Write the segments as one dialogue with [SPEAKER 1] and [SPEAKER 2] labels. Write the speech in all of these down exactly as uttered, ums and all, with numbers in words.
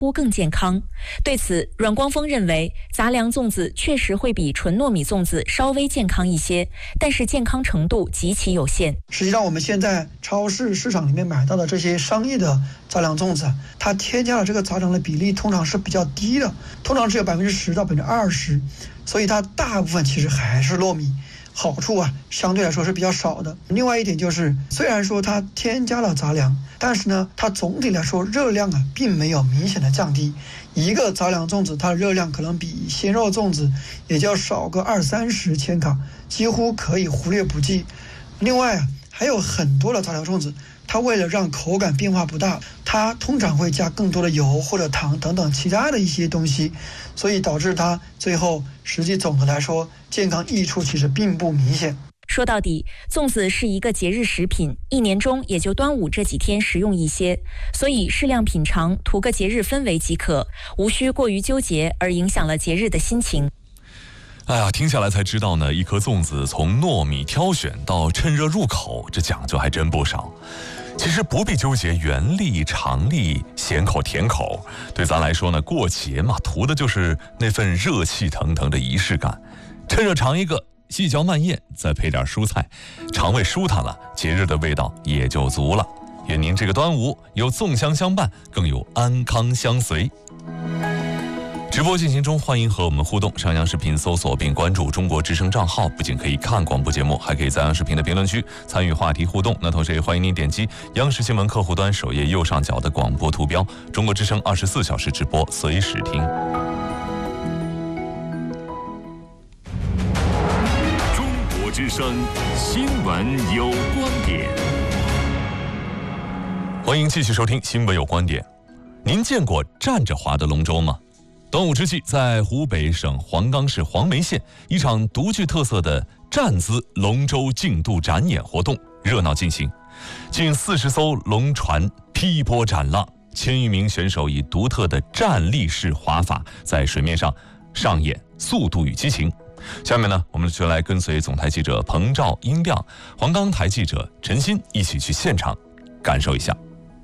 [SPEAKER 1] 乎更健康。对此，阮光峰认为，杂粮粽子确实会比纯糯米粽子稍微健康一些，但是健康程度极其有限。
[SPEAKER 2] 实际上，我们现在超市市场里面买到的这些商业的杂粮粽子，它添加了这个杂粮的比例通常是比较低的，通常只有百分之十到百分之二十，所以它大部分其实还是糯米。好处啊，相对来说是比较少的。另外一点就是，虽然说它添加了杂粮，但是呢，它总体来说热量啊，并没有明显的降低。一个杂粮粽子，它的热量可能比鲜肉粽子也就少个二三十千卡，几乎可以忽略不计。另外啊，还有很多的杂粮粽子，它为了让口感变化不大，它通常会加更多的油或者糖等等其他的一些东西，所以导致它最后实际总的来说健康益处其实并不明显。
[SPEAKER 1] 说到底，粽子是一个节日食品，一年中也就端午这几天食用一些，所以适量品尝，图个节日氛围即可，无需过于纠结而影响了节日的心情。
[SPEAKER 3] 哎呀，听下来才知道呢，一颗粽子从糯米挑选到趁热入口，这讲究还真不少。其实不必纠结原粒、长粒、咸口、甜口，对咱来说呢，过节嘛，图的就是那份热气腾腾的仪式感。趁热尝一个，细嚼慢咽，再配点蔬菜，肠胃舒坦了，节日的味道也就足了。愿您这个端午有粽香相伴，更有安康相随。直播进行中，欢迎和我们互动。上央视频搜索并关注中国之声账号，不仅可以看广播节目，还可以在央视频的评论区参与话题互动。那同时也欢迎您点击央视新闻客户端首页右上角的广播图标，中国之声二十四小时直播，随时听。
[SPEAKER 4] 中国之声新闻有观点，
[SPEAKER 3] 欢迎继续收听新闻有观点。您见过站着划的龙舟吗？端午之际，在湖北省黄冈市黄梅县，一场独具特色的站姿龙舟竞渡展演活动热闹进行。近四十艘龙船劈波斩浪，千余名选手以独特的站立式划法在水面上上演速度与激情。下面呢，我们就来跟随总台记者彭兆、殷亮、黄冈台记者陈鑫一起去现场感受一下。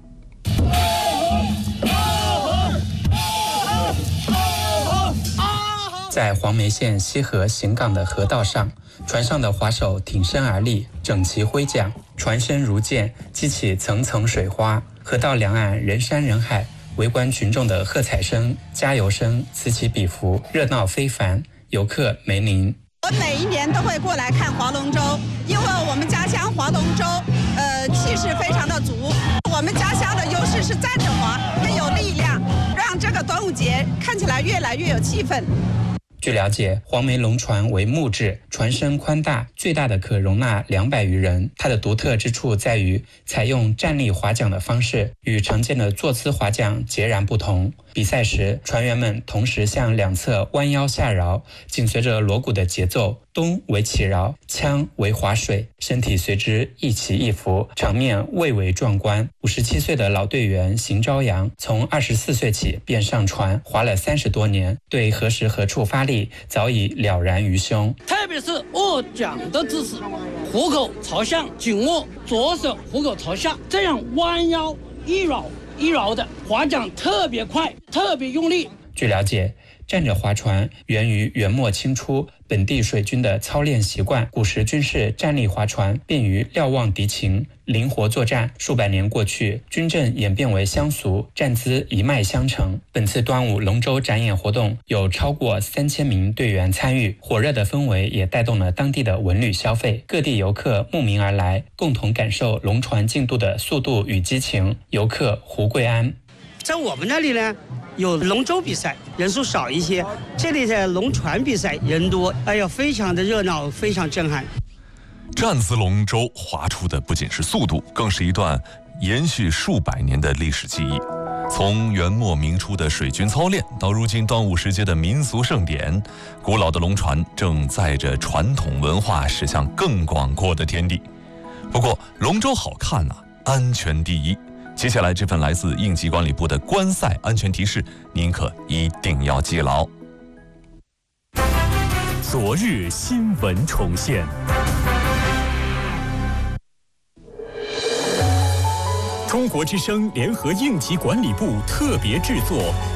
[SPEAKER 5] 在黄梅县西河行港的河道上，船上的划手挺身而立，整齐挥桨，船身如箭，激起层层水花。河道两岸人山人海，围观群众的喝彩声、加油声此起彼伏，热闹非凡。游客梅林：
[SPEAKER 6] 我每一年都会过来看划龙舟，因为我们家乡划龙舟，呃，气势非常的足。我们家乡的优势是站着划，更有力量，让这个端午节看起来越来越有气氛。
[SPEAKER 5] 据了解，黄梅龙船为木质，船身宽大，最大的可容纳两百余人。它的独特之处在于采用站立划桨的方式，与常见的坐姿划桨截然不同。比赛时，船员们同时向两侧弯腰下饶，紧随着锣鼓的节奏，咚为起饶，锵为划水，身体随之一起一伏，场面蔚为壮观。五十七岁的老队员邢朝阳，从二十四岁起便上船划了三十多年，对何时何处发力早已了然于胸。
[SPEAKER 7] 特别是握桨的姿势，虎口朝上紧握，左手虎口朝下，这样弯腰一绕一绕的划桨特别快，特别用力。
[SPEAKER 5] 据了解，站着划船源于元末清初本地水军的操练习惯，古时军事站立划船便于瞭望敌情，灵活作战。数百年过去，军阵演变为乡俗，站姿一脉相承。本次端午龙舟展演活动有超过三千名队员参与，火热的氛围也带动了当地的文旅消费，各地游客慕名而来，共同感受龙船竞渡的速度与激情。游客胡桂安：
[SPEAKER 8] 在我们那里呢，有龙舟比赛，人数少一些；这里的龙船比赛人多，哎呀，非常的热闹，非常震撼。
[SPEAKER 3] 站姿龙舟划出的不仅是速度，更是一段延续数百年的历史记忆。从元末明初的水军操练，到如今端午时节的民俗盛典，古老的龙船正载着传统文化驶向更广阔的天地。不过，龙舟好看啊，安全第一。接下来这份来自应急管理部的观赛安全提示，您可一定要记牢。
[SPEAKER 4] 昨日新闻重现。
[SPEAKER 9] 中国之声联合应急管理部特别制作。